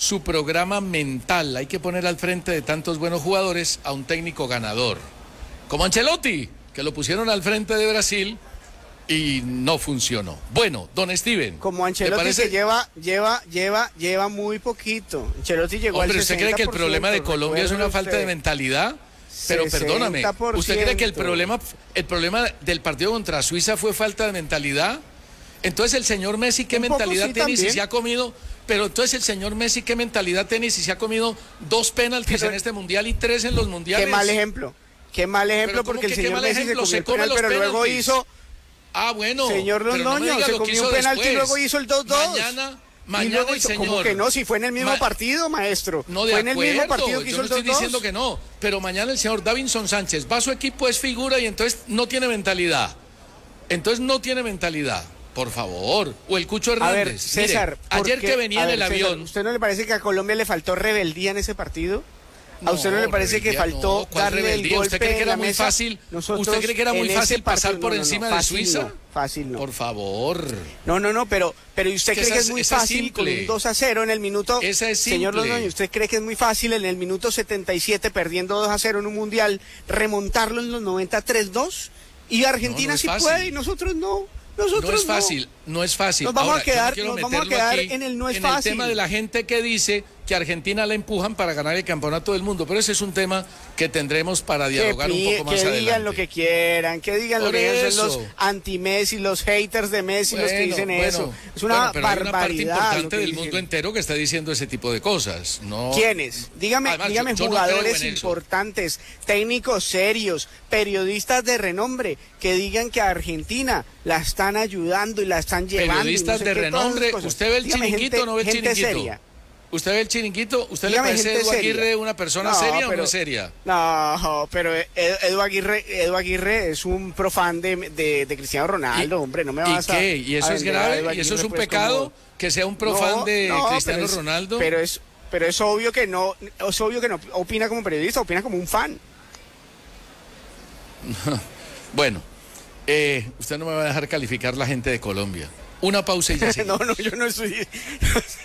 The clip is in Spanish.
su programa mental. Hay que poner al frente de tantos buenos jugadores a un técnico ganador. Como Ancelotti, que lo pusieron al frente de Brasil y no funcionó. Bueno, don Steven. Como Ancelotti que lleva muy poquito. Ancelotti llegó Hombre, al 60%. ¿usted cree que el problema de Colombia es una falta de mentalidad? Pero perdóname, ¿usted cree que el problema del partido contra Suiza fue falta de mentalidad? Entonces el señor Messi, ¿qué mentalidad tiene si se ha comido? Pero entonces el señor Messi, ¿qué mentalidad tiene si se ha comido 2 penaltis en este mundial y 3 en los mundiales? Qué mal ejemplo. Qué mal ejemplo, porque el señor Messi se comió el penal, pero luego hizo... Ah, bueno. Señor Londoño, se comió un penalti y luego hizo el 2-2. Mañana el señor... ¿Cómo que no? Si fue en el mismo partido, maestro. No, de fue acuerdo, en el mismo partido que hizo el 2-2. Yo no estoy diciendo que no, pero mañana el señor Davinson Sánchez va a su equipo, es figura y entonces no tiene mentalidad. Por favor. O el Cucho Hernández. A ver, César. Mire, ayer que venía en el avión... ¿Usted no le parece que a Colombia le faltó rebeldía en ese partido? ¿A usted no le parece que faltó darle el golpe? ¿Usted cree que era muy fácil? ¿Usted cree que era muy fácil pasar por encima de Suiza? Fácil no. Por favor. No, pero ¿usted cree que es muy fácil con un 2-0 en el minuto? Esa es simple. Señor Londoño, ¿usted cree que es muy fácil en el minuto 77 perdiendo 2-0 en un mundial remontarlo en los 90 3-2? Y Argentina sí puede y nosotros no. No es fácil. Nos vamos a quedar en el no es fácil. El tema de la gente que dice que a Argentina la empujan para ganar el campeonato del mundo, pero ese es un tema que tendremos para dialogar un poco más adelante. Que digan lo que quieran, que digan lo que quieran, son los anti-Messi, los haters de Messi, los que dicen eso. Es una pero barbaridad. Hay una parte importante del mundo entero que está diciendo ese tipo de cosas. No. ¿Quiénes? Dígame, yo jugadores importantes, técnicos serios, periodistas de renombre, que digan que a Argentina la están ayudando y la están llevando. Periodistas de renombre, ¿usted ve el Chiringuito o no ve el Chiringuito? Seria. ¿Usted ve el Chiringuito? ¿Usted le parece Edu Aguirre una persona seria o no seria? No, pero Edu Aguirre es un profan de Cristiano Ronaldo, hombre, no me vas a... ¿Y qué? ¿Y eso es grave? ¿Y eso es un pecado? ¿Que sea un profan de Cristiano Ronaldo? Pero es obvio que no opina como periodista, opina como un fan. Bueno, usted no me va a dejar calificar la gente de Colombia. Una pausa y ya seguimos. No, yo no estoy...